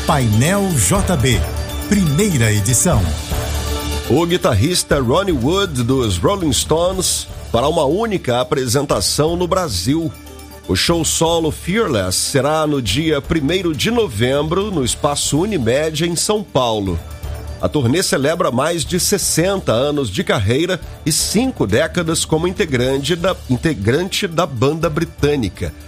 Painel JB, primeira edição. O guitarrista Ronnie Wood, dos Rolling Stones, fará uma única apresentação no Brasil. O show solo Fearless será no dia 1º de novembro, no Espaço Unimed, em São Paulo. A turnê celebra mais de 60 anos de carreira e 5 décadas como integrante da banda britânica.